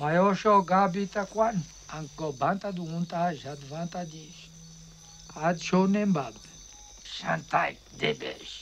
Mayosho gabita kwan, anko banta du unta jadvanta dish. Ad shonen bab, shantai debesh.